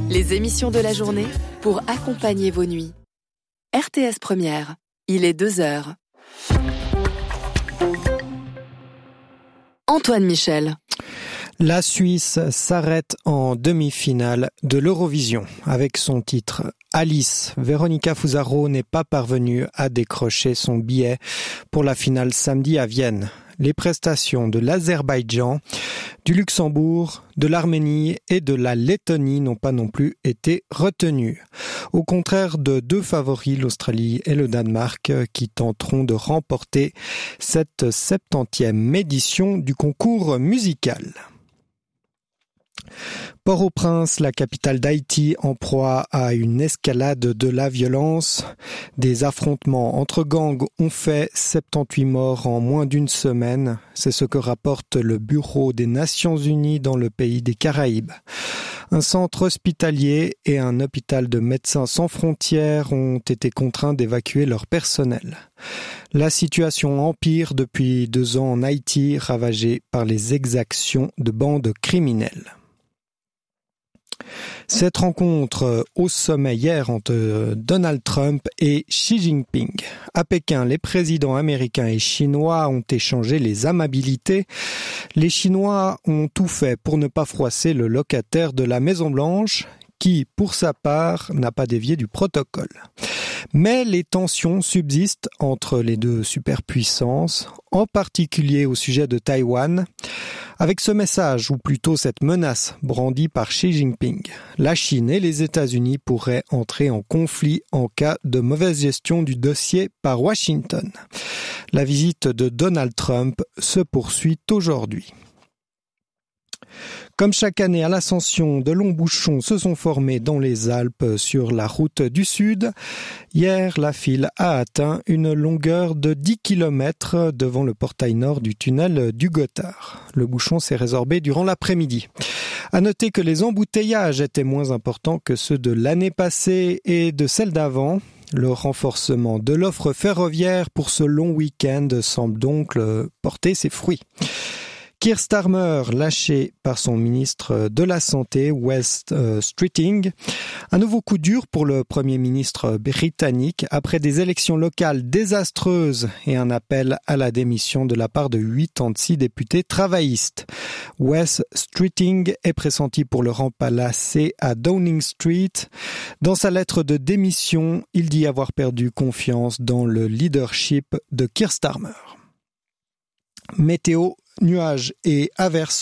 Les émissions de la journée pour accompagner vos nuits. RTS Première, il est 2h. Antoine Michel. La Suisse s'arrête en demi-finale de l'Eurovision. Avec son titre Alice, Véronica Fusaro n'est pas parvenue à décrocher son billet pour la finale samedi à Vienne. Les prestations de l'Azerbaïdjan, du Luxembourg, de l'Arménie et de la Lettonie n'ont pas non plus été retenues. Au contraire de deux favoris, l'Australie et le Danemark, qui tenteront de remporter cette 70e édition du concours musical. Port-au-Prince, la capitale d'Haïti, en proie à une escalade de la violence. Des affrontements entre gangs ont fait 78 morts en moins d'une semaine. C'est ce que rapporte le Bureau des Nations Unies dans le pays des Caraïbes. Un centre hospitalier et un hôpital de Médecins sans frontières ont été contraints d'évacuer leur personnel. La situation empire depuis 2 ans en Haïti, ravagée par les exactions de bandes criminelles. Cette rencontre au sommet hier entre Donald Trump et Xi Jinping. À Pékin, les présidents américains et chinois ont échangé les amabilités. Les Chinois ont tout fait pour ne pas froisser le locataire de la Maison-Blanche, qui, pour sa part, n'a pas dévié du protocole. Mais les tensions subsistent entre les deux superpuissances, en particulier au sujet de Taïwan. Avec ce message, ou plutôt cette menace brandie par Xi Jinping, la Chine et les États-Unis pourraient entrer en conflit en cas de mauvaise gestion du dossier par Washington. La visite de Donald Trump se poursuit aujourd'hui. Comme chaque année à l'Ascension, de longs bouchons se sont formés dans les Alpes sur la route du Sud. Hier, la file a atteint une longueur de 10 km devant le portail nord du tunnel du Gothard. Le bouchon s'est résorbé durant l'après-midi. À noter que les embouteillages étaient moins importants que ceux de l'année passée et de celle d'avant. Le renforcement de l'offre ferroviaire pour ce long week-end semble donc porter ses fruits. Keir Starmer, lâché par son ministre de la Santé, Wes Streeting. Un nouveau coup dur pour le Premier ministre britannique après des élections locales désastreuses et un appel à la démission de la part de 86 députés travaillistes. Wes Streeting est pressenti pour le remplacer à Downing Street. Dans sa lettre de démission, il dit avoir perdu confiance dans le leadership de Keir Starmer. Météo, nuages et averses